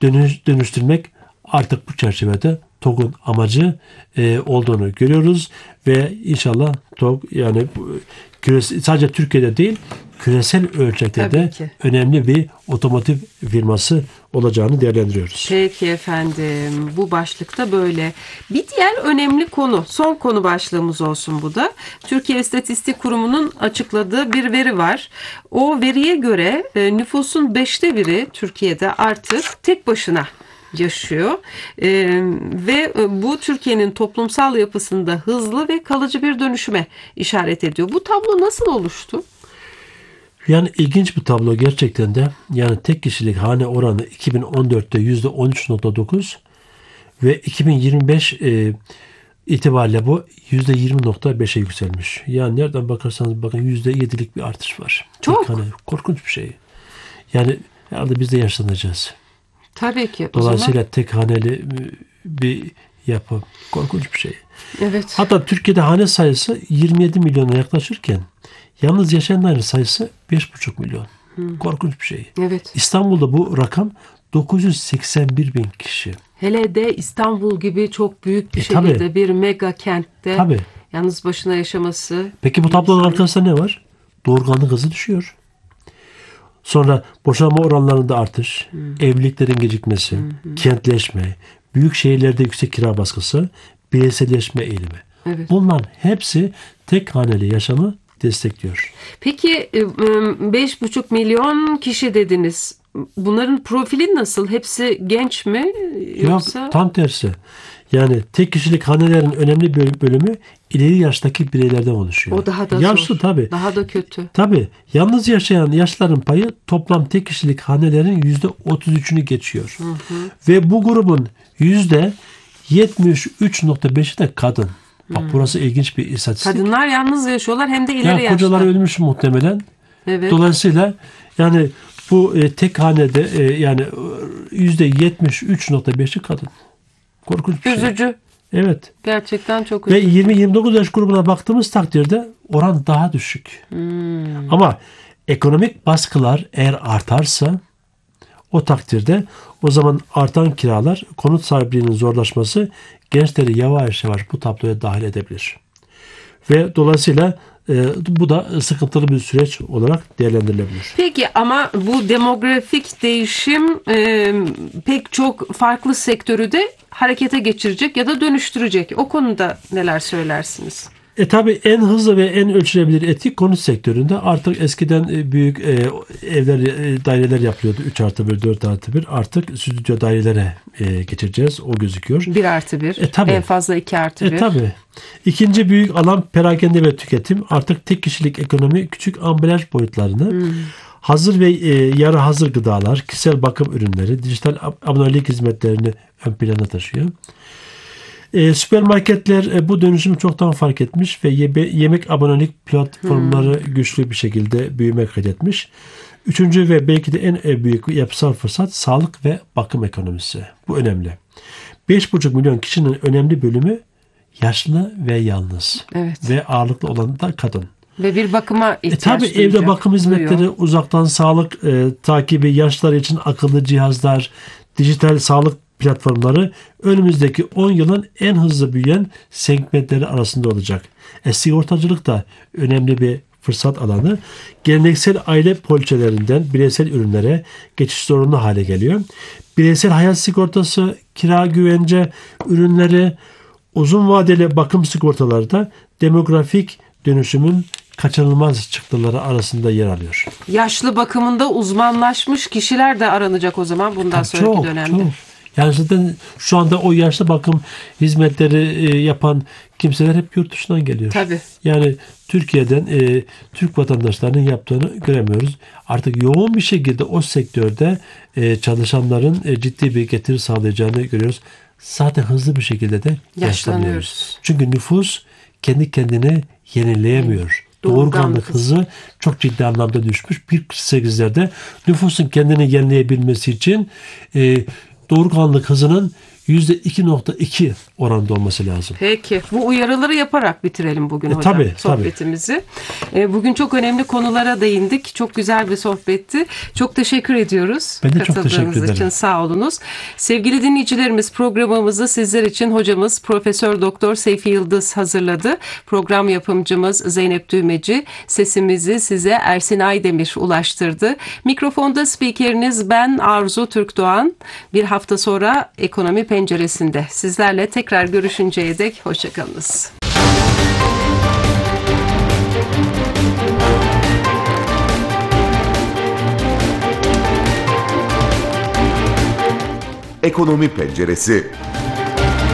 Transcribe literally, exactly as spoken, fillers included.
dönüş, dönüştürmek artık bu çerçevede TOG'un amacı e, olduğunu görüyoruz ve inşallah TOG yani küresel, sadece Türkiye'de değil küresel ölçekte de önemli bir otomotiv firması olacağını değerlendiriyoruz. Peki efendim, bu başlıkta böyle. Bir diğer önemli konu, son konu başlığımız olsun bu da. Türkiye İstatistik Kurumu'nun açıkladığı bir veri var. O veriye göre e, nüfusun beşte biri Türkiye'de artık tek başına yaşıyor ee, ve bu Türkiye'nin toplumsal yapısında hızlı ve kalıcı bir dönüşüme işaret ediyor. Bu tablo nasıl oluştu? Yani ilginç bir tablo gerçekten de. Yani tek kişilik hane oranı iki bin on dörtte yüzde on üç nokta dokuz ve iki bin yirmi beş e, itibariyle bu yüzde yirmi nokta beşe yükselmiş. Yani nereden bakarsanız bakın yüzde yedilik bir artış var. Çok. Hane, korkunç bir şey. Yani herhalde biz de yaşlanacağız. Tabii ki. Dolayısıyla zaman... tek haneli bir yapı. Korkunç bir şey. Evet. Hatta Türkiye'de hane sayısı yirmi yedi milyona yaklaşırken yalnız yaşayanların sayısı beş buçuk milyon. Hmm. Korkunç bir şey. Evet. İstanbul'da bu rakam dokuz yüz seksen bir bin kişi. Hele de İstanbul gibi çok büyük bir e, şehirde, tabii. bir mega kentte tabii. yalnız başına yaşaması. Peki bu tablonun arkasında ne var? Doğurganlık hızı düşüyor. Sonra boşanma oranlarında artış, hmm. evliliklerin gecikmesi, hmm. kentleşme, büyük şehirlerde yüksek kira baskısı, bireyselleşme eğilimi. Evet. Bunların hepsi tek haneli yaşamı destekliyor. Peki beş buçuk milyon kişi dediniz. Bunların profili nasıl? Hepsi genç mi? Yoksa... Yok, tam tersi. Yani tek kişilik hanelerin önemli bir bölümü ileri yaştaki bireylerden oluşuyor. O daha da Yaşlı zor. tabii. Daha da kötü. Tabii. Yalnız yaşayan yaşlıların payı toplam tek kişilik hanelerin yüzde otuz üçünü geçiyor. Hı hı. Ve bu grubun yüzde yetmiş üç nokta beşi de kadın. Bak hmm. burası ilginç bir istatistik. Kadınlar yalnız yaşıyorlar hem de ileri ya, yaşta. Kocalar ölmüş muhtemelen. Evet. Dolayısıyla yani bu e, tek hanede e, yani yüzde yetmiş üç nokta beşi kadın. Korkunç bir üzücü. şey. Üzücü. Evet. Gerçekten çok üzücü. Ve yirmi yirmi dokuz yaş grubuna baktığımız takdirde oran daha düşük. Hmm. Ama ekonomik baskılar eğer artarsa o takdirde o zaman artan kiralar, konut sahipliğinin zorlaşması gençleri yavaş yavaş bu tabloya dahil edebilir. Ve dolayısıyla e, bu da sıkıntılı bir süreç olarak değerlendirilebilir. Peki ama bu demografik değişim e, pek çok farklı sektörü de harekete geçirecek ya da dönüştürecek. O konuda neler söylersiniz? E tabi en hızlı ve en ölçülebilir etki konut sektöründe. Artık eskiden büyük e, evler, e, daireler yapılıyordu. üç artı bir, dört artı bir. Artık stüdyo dairelere e, geçeceğiz. O gözüküyor. bir artı bir. E, tabii. En fazla iki artı bir. E tabi. İkinci büyük alan perakende ve tüketim. Artık tek kişilik ekonomi küçük ambalaj boyutlarını, hmm. hazır ve e, yarı hazır gıdalar, kişisel bakım ürünleri, dijital abonelik hizmetlerini ön plana taşıyor. E, süpermarketler e, bu dönüşümü çoktan fark etmiş ve ye- yemek abonelik platformları hmm. güçlü bir şekilde büyüme kaydetmiş. Üçüncü ve belki de en büyük yapısal fırsat sağlık ve bakım ekonomisi. Bu önemli. beş buçuk milyon kişinin önemli bölümü yaşlı ve yalnız. Evet. Ve ağırlıklı olan da kadın. Ve bir bakıma ihtiyaç e, tabii evde bakım hizmetleri, duyuyor. Uzaktan sağlık e, takibi, yaşlılar için akıllı cihazlar, dijital sağlık platformları önümüzdeki on yılın en hızlı büyüyen segmentleri arasında olacak. E, sigortacılık da önemli bir fırsat alanı. Geleneksel aile poliçelerinden bireysel ürünlere geçiş zorunlu hale geliyor. Bireysel hayat sigortası, kira güvence ürünleri, uzun vadeli bakım sigortaları da demografik dönüşümün kaçınılmaz çıktıları arasında yer alıyor. Yaşlı bakımında uzmanlaşmış kişiler de aranacak o zaman bundan Tabii sonraki çok, dönemde. Çok. Yani zaten şu anda o yaşlı bakım hizmetleri e, yapan kimseler hep yurt dışından geliyor. Tabii. Yani Türkiye'den e, Türk vatandaşlarının yaptığını göremiyoruz. Artık yoğun bir şekilde o sektörde e, çalışanların e, ciddi bir getiri sağlayacağını görüyoruz. Zaten hızlı bir şekilde de yaşlanıyoruz. Çünkü nüfus kendi kendini yenileyemiyor. Doğurganlık hızı çok ciddi anlamda düşmüş. bir kırk sekizlerde nüfusun kendini yenileyebilmesi için e, doğurganlık hızının yüzde iki nokta iki oranda olması lazım. Peki. Bu uyarıları yaparak bitirelim bugün E, hocam tabii, sohbetimizi. E, bugün çok önemli konulara değindik. Çok güzel bir sohbetti. Çok teşekkür ediyoruz. Ben de çok Katıldığınız teşekkür ederim. için sağ olunuz. Sevgili dinleyicilerimiz, programımızı sizler için hocamız Profesör Doktor Seyfi Yıldız hazırladı. Program yapımcımız Zeynep Düğmeci. Sesimizi size Ersin Aydemir ulaştırdı. Mikrofonda spikeriniz ben Arzu Türkdoğan. Bir hafta sonra Ekonomi Penceresi'nde sizlerle tekrar görüşünceye dek hoşçakalınız. Ekonomi Penceresi.